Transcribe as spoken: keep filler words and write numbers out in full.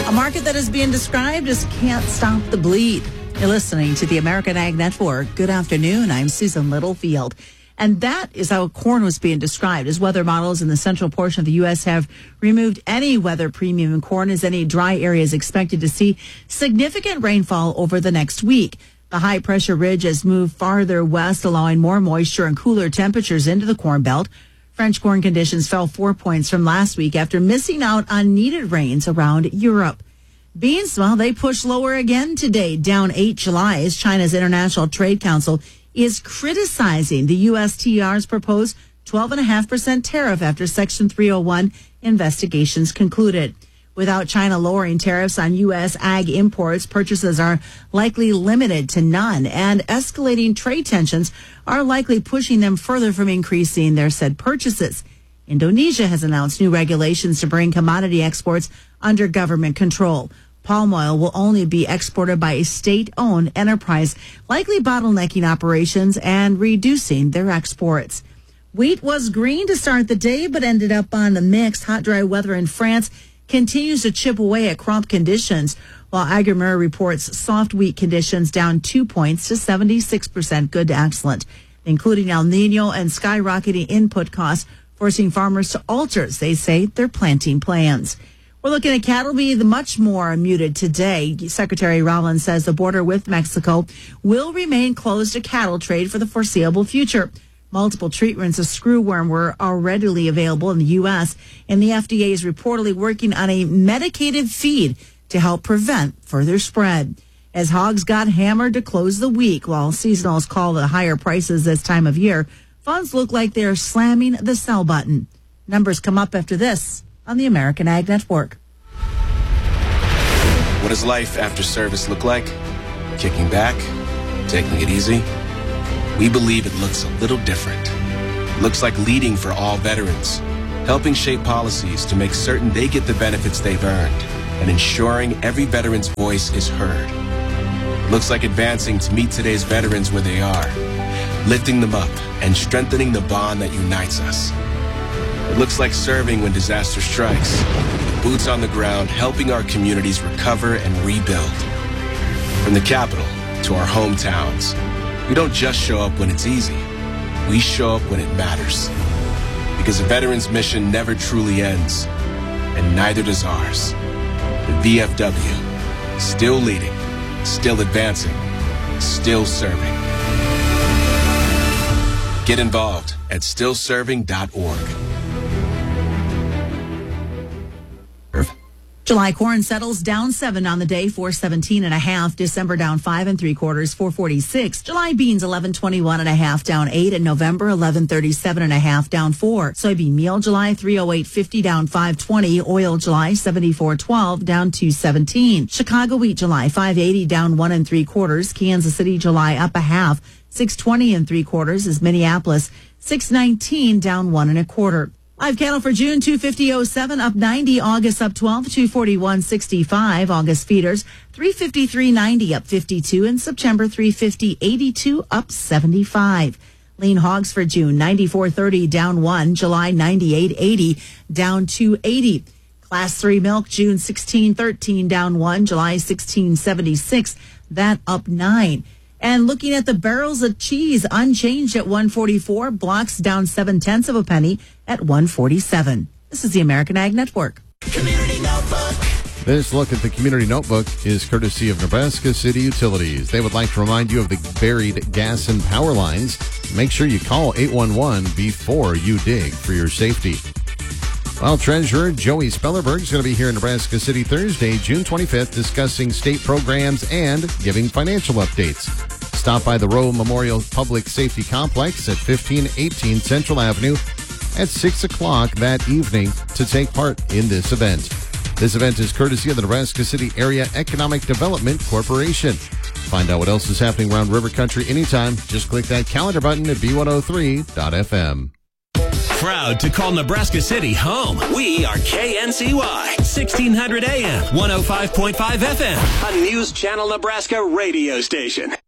A market that is being described as can't stop the bleed. You're listening to the American Ag Network. Good afternoon. I'm Susan Littlefield. And that is how corn was being described, as weather models in the central portion of the U S have removed any weather premium in corn, as any dry area is expected to see significant rainfall over the next week. The high pressure ridge has moved farther west, allowing more moisture and cooler temperatures into the Corn Belt. French corn conditions fell four points from last week after missing out on needed rains around Europe. Beans, well, they pushed lower again today, down eight July, as China's International Trade Council is criticizing the U S T R's proposed twelve point five percent tariff after Section three oh one investigations concluded. Without China lowering tariffs on U S ag imports, purchases are likely limited to none, and escalating trade tensions are likely pushing them further from increasing their said purchases. Indonesia has announced new regulations to bring commodity exports under government control. Palm oil will only be exported by a state-owned enterprise, likely bottlenecking operations and reducing their exports. Wheat was green to start the day, but ended up on the mixed. Hot, dry weather in France continues to chip away at crop conditions, while Agrimer reports soft wheat conditions down two points to seventy-six percent good to excellent, including El Nino and skyrocketing input costs, forcing farmers to alter, they say, their planting plans. We're looking at cattle being much more muted today. Secretary Rollins says the border with Mexico will remain closed to cattle trade for the foreseeable future. Multiple treatments of screwworm were already available in the U S, and the F D A is reportedly working on a medicated feed to help prevent further spread. As hogs got hammered to close the week, while seasonals call the higher prices this time of year, funds look like they're slamming the sell button. Numbers come up after this on the American Ag Network. What does life after service look like? Kicking back? Taking it easy? We believe it looks a little different. It looks like leading for all veterans, helping shape policies to make certain they get the benefits they've earned, and ensuring every veteran's voice is heard. It looks like advancing to meet today's veterans where they are, lifting them up and strengthening the bond that unites us. It looks like serving when disaster strikes, boots on the ground, helping our communities recover and rebuild. From the capital to our hometowns, we don't just show up when it's easy. We show up when it matters. Because a veteran's mission never truly ends, and neither does ours. The V F W, still leading, still advancing, still serving. Get involved at still serving dot org. July corn settles down seven on the day, four seventeen and a half. December down five and three quarters, four forty-six. July beans eleven twenty-one and a half, down eight. And November eleven thirty-seven and a half, down four. Soybean meal July three oh eight fifty, down five twenty. Oil July seventy-four twelve, down two seventeen. Chicago wheat July five eighty, down one and three quarters. Kansas City July up a half, six twenty and three quarters. Is Minneapolis six nineteen, down one and a quarter. Live cattle for June, two fifty oh seven, up ninety. August up twelve, two forty-one sixty-five. August feeders, three fifty-three ninety, up fifty-two. And September, three fifty eighty-two, up seventy-five. Lean hogs for June, ninety-four thirty, down one. July, ninety-eight eighty, down two eighty. Class three milk, June sixteen thirteen, down one. July sixteen seventy-six, that up nine. And looking at the barrels of cheese, unchanged at one forty-four, blocks down seven tenths of a penny at one forty-seven. This is the American Ag Network. Community Notebook. This look at the Community Notebook is courtesy of Nebraska City Utilities. They would like to remind you of the buried gas and power lines. Make sure you call eight one one before you dig for your safety. Well, Treasurer Joey Spellerberg is going to be here in Nebraska City Thursday, June twenty-fifth, discussing state programs and giving financial updates. Stop by the Roe Memorial Public Safety Complex at fifteen eighteen Central Avenue at six o'clock that evening to take part in this event. This event is courtesy of the Nebraska City Area Economic Development Corporation. Find out what else is happening around River Country anytime. Just click that calendar button at B one oh three dot F M. Proud to call Nebraska City home. We are K N C Y, sixteen hundred A M, one oh five point five F M, a News Channel Nebraska radio station.